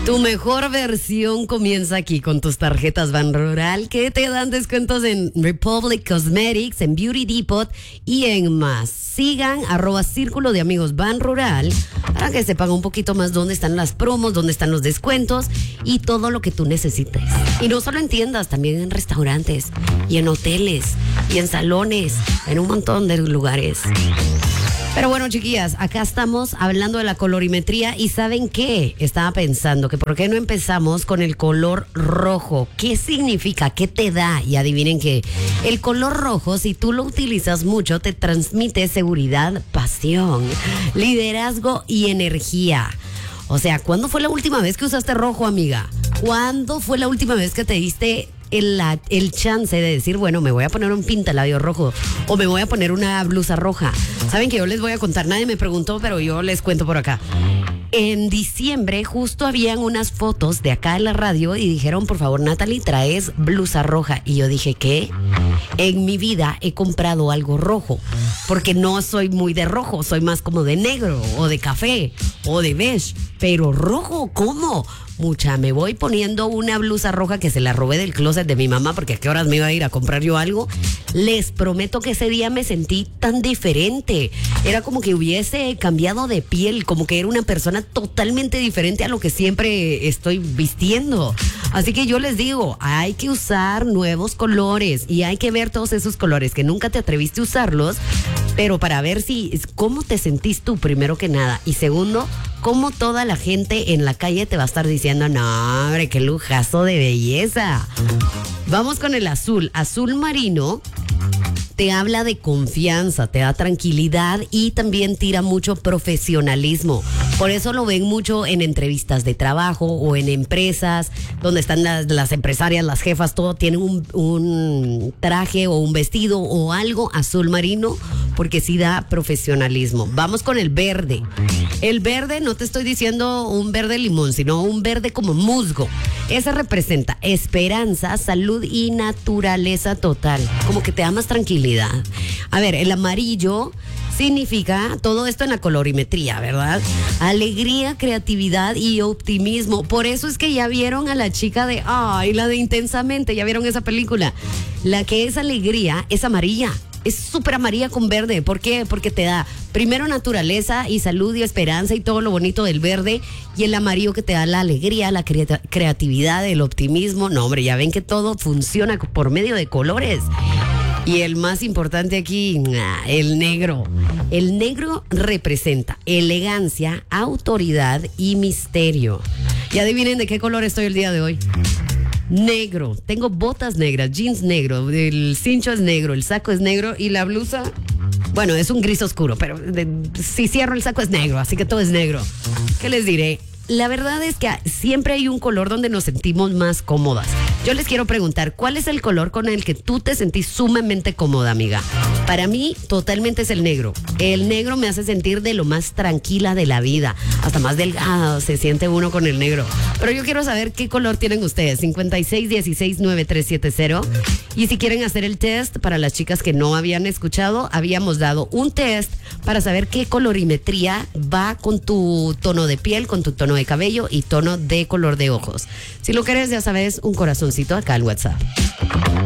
Tu mejor versión comienza aquí con tus tarjetas Banrural que te dan descuentos en Republic Cosmetics, en Beauty Depot y en más. Sigan @Círculo de Amigos Banrural para que sepan un poquito más dónde están las promos, dónde están los descuentos y todo lo que tú necesites. Y no solo en tiendas, también en restaurantes y en hoteles y en salones, en un montón de lugares. Pero bueno, chiquillas, acá estamos hablando de la colorimetría y ¿saben qué? Estaba pensando que ¿por qué no empezamos con el color rojo? ¿Qué significa? ¿Qué te da? Y adivinen qué. El color rojo, si tú lo utilizas mucho, te transmite seguridad, pasión, liderazgo y energía. O sea, ¿cuándo fue la última vez que usaste rojo, amiga? ¿Cuándo fue la última vez que te diste el chance de decir, bueno, me voy a poner un pintalabio rojo o me voy a poner una blusa roja? Saben que yo les voy a contar, nadie me preguntó, pero yo les cuento por acá. En diciembre justo habían unas fotos de acá en la radio y dijeron, por favor, Natalie, traes blusa roja. Y yo dije, ¿qué? En mi vida he comprado algo rojo, porque no soy muy de rojo, soy más como de negro o de café o de beige, pero rojo, ¿cómo? Mucha, me voy poniendo una blusa roja que se la robé del closet de mi mamá, porque a qué horas me iba a ir a comprar yo algo. Les prometo que ese día me sentí tan diferente. Era como que hubiese cambiado de piel, como que era una persona totalmente diferente a lo que siempre estoy vistiendo. Así que yo les digo, hay que usar nuevos colores y hay que ver todos esos colores que nunca te atreviste a usarlos, pero para ver cómo te sentís tú, primero que nada, y segundo, cómo toda la gente en la calle te va a estar diciendo, no, hombre, qué lujazo de belleza. Vamos con el azul. Azul marino te habla de confianza, te da tranquilidad y también tira mucho profesionalismo. Por eso lo ven mucho en entrevistas de trabajo o en empresas donde están las empresarias, las jefas, todo tienen un traje o un vestido o algo azul marino porque sí da profesionalismo. Vamos con el verde. El verde, no te estoy diciendo un verde limón, sino un verde como musgo. Ese representa esperanza, salud y naturaleza total. Como que te da más tranquilidad. A ver, el amarillo significa todo esto en la colorimetría, ¿verdad? Alegría, creatividad y optimismo. Por eso es que ya vieron a la chica de, la de Intensamente, ya vieron esa película. La que es alegría es amarilla. Es súper amarilla con verde. ¿Por qué? Porque te da primero naturaleza y salud y esperanza y todo lo bonito del verde, y el amarillo que te da la alegría, la creatividad, el optimismo. No, hombre, ya ven que todo funciona por medio de colores. Y el más importante aquí, el negro. El negro representa elegancia, autoridad y misterio. Y adivinen de qué color estoy el día de hoy. Negro. Tengo botas negras, jeans negro, el cincho es negro, el saco es negro y la blusa, bueno, es un gris oscuro, pero si cierro el saco es negro, así que todo es negro. ¿Qué les diré? La verdad es que siempre hay un color donde nos sentimos más cómodas. Yo les quiero preguntar, ¿cuál es el color con el que tú te sentís sumamente cómoda, amiga? Para mí, totalmente es el negro. El negro me hace sentir de lo más tranquila de la vida. Hasta más delgado se siente uno con el negro. Pero yo quiero saber qué color tienen ustedes. 56169370. Y si quieren hacer el test, para las chicas que no habían escuchado, habíamos dado un test para saber qué colorimetría va con tu tono de piel, con tu tono de cabello y tono de color de ojos. Si lo querés, ya sabes, un corazoncito acá al WhatsApp.